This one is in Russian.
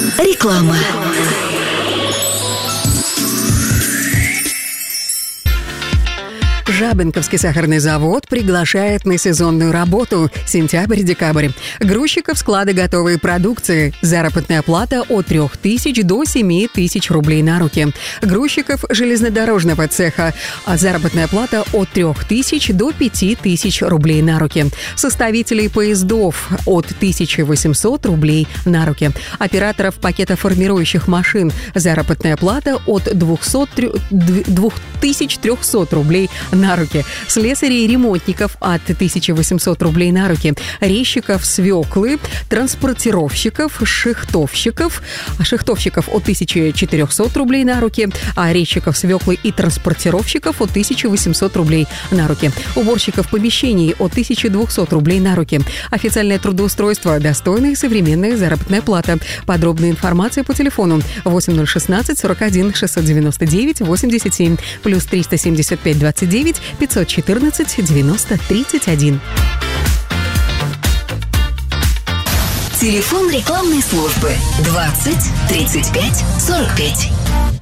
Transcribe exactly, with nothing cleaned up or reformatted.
Реклама. Жабинковский сахарный завод приглашает на сезонную работу. Сентябрь-декабрь. Грузчиков, склады готовой продукции. Заработная плата от трех тысяч до семи тысяч рублей на руки. Грузчиков железнодорожного цеха. А заработная плата от трех тысяч до пяти тысяч рублей на руки. Составителей поездов от тысячи восьмисот рублей на руки. Операторов пакетоформирующих машин. Заработная плата от двухсот трёхсот рублей на руки. Слесарей и ремонтников от тысячи восьмисот рублей на руки. Резчиков, свеклы, транспортировщиков, шихтовщиков. Шихтовщиков от тысячи четырехсот рублей на руки, а резчиков, свеклы и транспортировщиков от тысячи восьмисот рублей на руки. Уборщиков помещений от тысячи двухсот рублей на руки. Официальное трудоустройство, достойная и современная заработная плата. Подробная информация по телефону восемь ноль шестнадцать сорок один шестьсот девяносто девять восемьдесят семь плюс триста семьдесят пять двадцать девять пятьсот четырнадцать девяносто тридцать один. Телефон рекламной службы двадцать тридцать пять сорок пять.